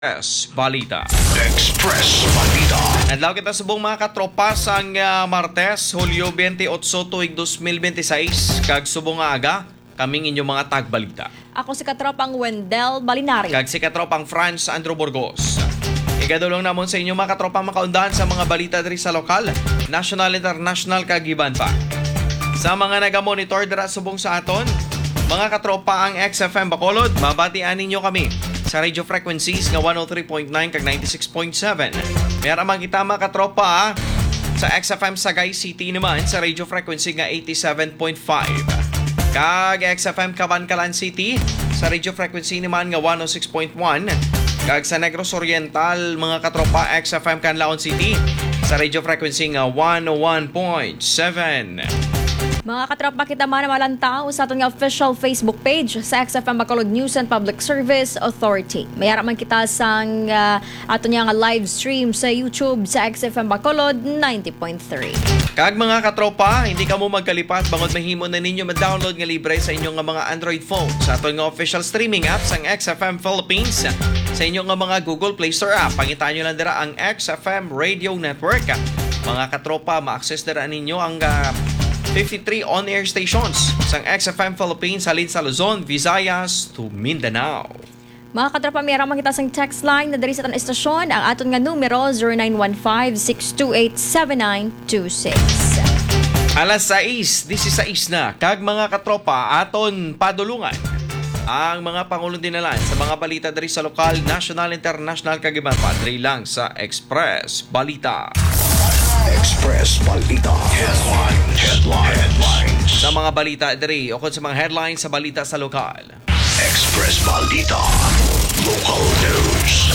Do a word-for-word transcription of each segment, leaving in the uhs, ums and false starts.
Express Balita. Express Balita. Adlaw kita subong mga katropa sang uh, Martes, Hulyo twenty-eight tuig twenty twenty-six, kag subong nga aga, kaming inyong mga tagbalita. Ako si katropang Wendell Balinari. Kag si katropang Franz Andrew Burgos. Igadulong namon sa inyong mga katropang makaundahan sa mga balita diri sa lokal, national, international, kag iban pa. Sa mga naga-monitor dira subong sa aton, mga katropa ang X F M Bacolod, mabatian ninyo kami sa radio frequencies nga one oh three point nine kag ninety-six point seven. Mayroon mang kita mga katropa sa X F M Sagay City naman sa radio frequency nga eighty-seven point five. Kag X F M Cabancalan City sa radio frequency naman nga one oh six point one. Kag sa Negros Oriental mga katropa X F M Canlaon City sa radio frequency nga one oh one point seven. Mga katropa, kita man malantaw sa aton nga official Facebook page sa X F M Bacolod News and Public Service Authority. Mayara man kita sang uh, aton nga live stream sa YouTube sa X F M Bacolod ninety point three. Kag mga katropa, hindi ka mo magkalipat bangod mahimo na ninyo ma-download nga libre sa inyong nga mga Android phone sa aton nga official streaming app sang X F M Philippines sa inyong nga mga Google Play Store app. Pangitaan nyo lang dira ang X F M Radio Network. Mga katropa, ma-access dira ninyo ang uh, fifty-three on-air stations sang X F M Philippines halin sa Luzon, Visayas to Mindanao. Mga katropa, mayroon makita sang text line na dari sa aton estasyon. Ang aton nga numero zero nine one five, six two eight, seven nine two six. Alas sais, disisays na. Kag mga katropa, aton padulungan ang mga pangulong dinalan sa mga balita dari sa lokal, national, international, kag iban pa diri lang sa Express Balita. Express Balita. Headlines. Headlines. Headlines. Sa mga balita diri o sa mga headlines sa balita sa lokal. Express Balita. Local news.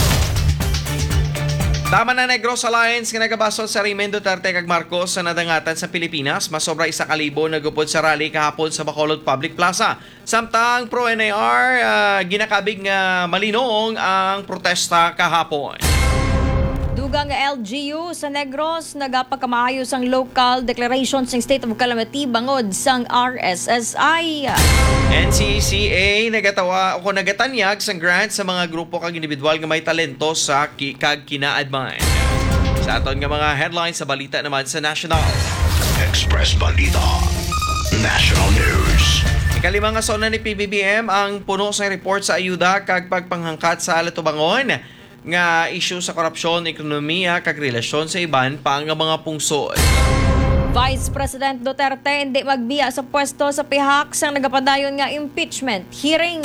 Tama na Negros Alliance nga nagabasol sa Raymen Duterte kag Marcos sa nadangatan sa Pilipinas. Masobra isa kalibo nagupod sa rally kahapon sa Bacolod Public Plaza. Samtang pro-N A R uh, ginakabig nga malinong ang protesta kahapon. Dugang nga L G U sa Negros nagapagkamaayos ang local declaration ng state of calamity bangod sang R S S I. N C C A nagatawa o nagatanyag sang grant sa mga grupo kag individual nga may talento sa ki- kag kinaadman. Sa aton nga mga headlines sa balita naman sa national. Express Balita. National news. Ikalimang nga sona ni P B B M ang puno sa report sa ayuda kag pagpanghangkat sa Alatubangon nga issue sa korupsyon, ekonomiya, kag relasyon sa iban pa nga mga pungsod. Vice President Duterte hindi magbiya sa pwesto sa pihak sang nagapadayon nga impeachment hearing.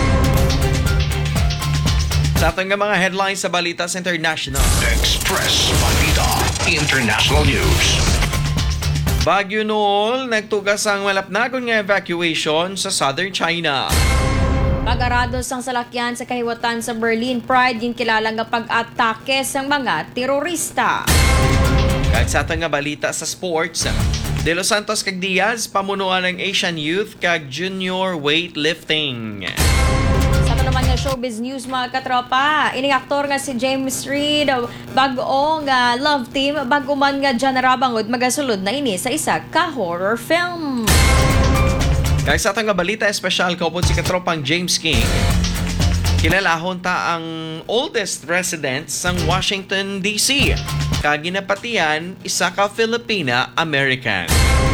Sa ating nga mga headlines sa balita sa international. Express Balita. International news. Baguio Noel nagtugas ang malapnagon nga evacuation sa southern China. Pag-arados ang salakyan sa kahiwatan sa Berlin Pride yung kilala nga pag-atake sa mga terorista. Kahit sa ating nga balita sa sports, De Los Santos kag Diaz pamunuan ng Asian Youth kag Junior Weightlifting. Sa ito naman nga showbiz news mga katropa, ining aktor nga si James Reid, bago nga love team, bago man nga dyan narabangod magasulod na ini sa isa ka horror film. Kaya sa atang nga balita, espesyal kaupod si katropang James King. Kilalahon ta ang oldest resident sang Washington, D C Kaginapatian, isa ka Filipina-American.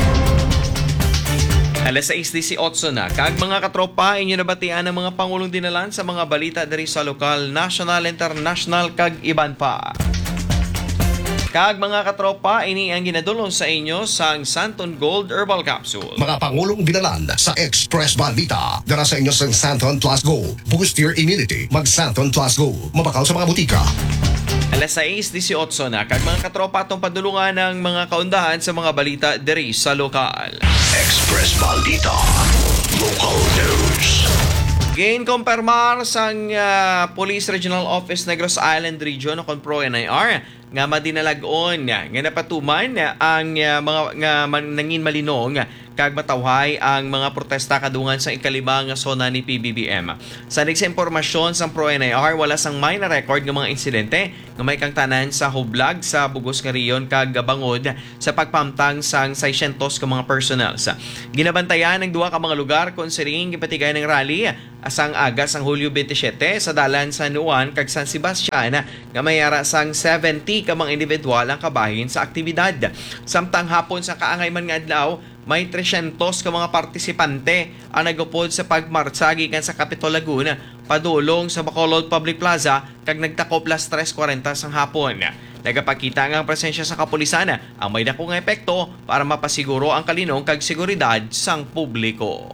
Alas sais eighteen na. Kag mga katropa, inyo nabatian ang mga pangulong dinalan sa mga balita dari sa lokal, national, international, kag iban pa. Kag mga katropa, ini ang ginadulong sa inyo sang Santon Gold Herbal Capsule. Mga pangulong dinalan sa Express Balita. Dara sa inyo sa Santon Plus Go. Boost your immunity. Mag Santon Plus Go. Mabakaw sa mga butika. Alas sais eighteen na. Kag mga katropa, itong padulungan ng mga kaundahan sa mga balita diri sa lokal. Express Balita. Local news. Gain kumpirmar sang uh, Police Regional Office Negros Island Region o kon pro-N A R nga madinalagon nga nga napatuman ang uh, mga nga man, nangin malinong kag matawhay ang mga protesta kadungan sa ikalima nga sona ni P B B M. Sa sa impormasyon sa pro-N A R, wala sang may na record ng mga insidente nga may kang tanan sa hublag sa Bugos nga riyon kag bangod sa pagpamtang sang six hundred ka mga personnel. Ginabantayan ng duha ka mga lugar kung siring gipatigay ng rally asang aga sang Hulyo twenty-seven sa dalan San Juan kag San Sebastian nga mayara sang seventy ka mga individual ang kabahin sa aktibidad. Samtang hapon sa kaangay man nga adlaw, may three hundred ka mga partisipante ang nagupod sa pagmarcha gikan sa Capitol Laguna padulong sa Bacolod Public Plaza kag nagtakop las three forty sang hapon. Nagapakita nga ang presensya sa kapulisan ang may dako nga epekto para mapasiguro ang kalinong kag seguridad sang publiko.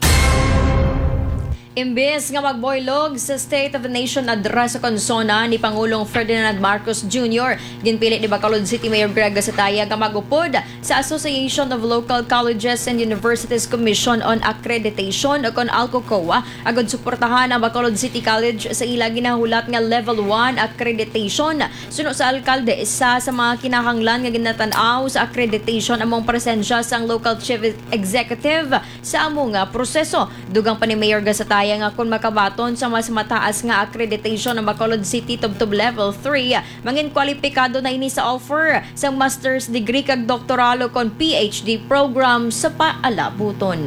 Imbes nga magboylog sa State of the Nation address sa konsona ni Pangulong Ferdinand Marcos Junior, ginpilit ni Bacolod City Mayor Greg Gasataya nga magupod sa Association of Local Colleges and Universities Commission on Accreditation o kon ALCOCOA agad suportahan ang Bacolod City College sa ila ginahulat nga Level one accreditation. Suno sa alkalde, isa sa mga kinahanglan nga ginatan-aw sa accreditation among presensya sang local chief executive sa among nga proseso. Dugang pa ni Mayor Gasataya nga kung makabaton sa mas mataas nga accreditation ng Bacolod City Tubtub Level three, mangin kwalipikado na ini sa offer sa master's degree kag doktoralo kon P H D program sa paalabuton.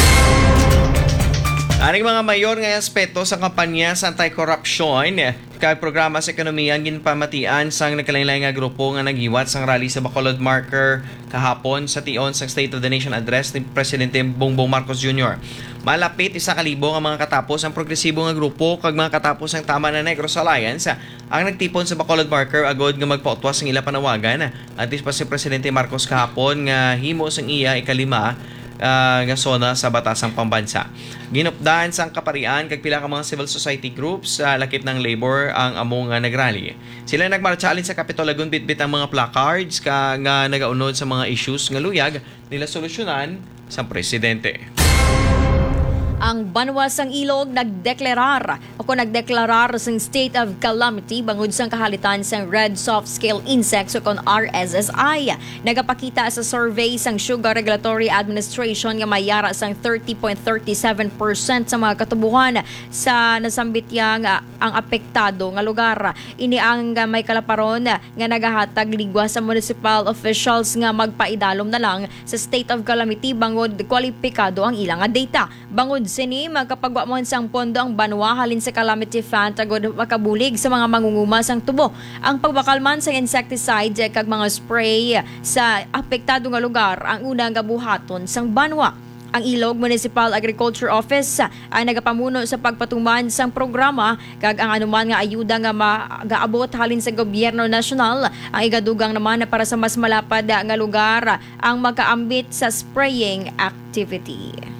Aring mga mayor nga aspeto sa kampanya sa anti-corruption kag programa sa ekonomiya ginpamatian sang nagkalain-lain nga grupo nga nagiwat sang rally sa Bacolod Marker kahapon sa tion sang State of the Nation address ni Presidente Bongbong Marcos Junior Malapit isa kalibo nga mga katapos ang progresibo nga grupo kag mga katapos ang Tama na Negros Alliance ang nagtipon sa Bacolod Marker agod nga magpautwas sang ila panawagan. Antes pa si Presidente Marcos kahapon nga himo sang iya ikalima Uh, nga sona sa batasang pambansa. Ginupdaan sang kaparian kag pila ka mga civil society groups sa uh, lakip ng labor ang among uh, nagrally. Sila nagmarcha alin sa Capitol Lagun bitbit ang mga placards ka nga nagaunod sa mga issues nga luyag nila solusyonan sa presidente. Ang Banwa sang Ilog nagdeklarar o kung nagdeklarar sang state of calamity bangod sang kahalitan sang Red Soft Scale Insects o kung R S S I. Nagapakita sa survey sang Sugar Regulatory Administration nga mayara sang thirty point three seven percent sa mga katubuhan sa nasambit yang uh, ang apektado nga lugar. Ini ang uh, may kalaparon uh, nga nagahatag ligwa sa municipal officials nga magpaidalom na lang sa state of calamity bangod kwalipikado ang ilang nga data. Bangod sini magkapagwa mo sang pondo ang Banwa halin sa calamity fund agod makabulig sa mga mangunguma sang tubo. Ang pagbakalman sa insecticide kag mga spray sa apektado nga lugar ang unang gabuhaton sang Banwa. Ang Ilog Municipal Agriculture Office ay nagapamuno sa pagpatuman sang programa kag ang anuman nga ayuda nga magaabot halin sa gobyerno nasyonal. Ang igadugang naman na para sa mas malapad nga lugar ang makaambit sa spraying activity.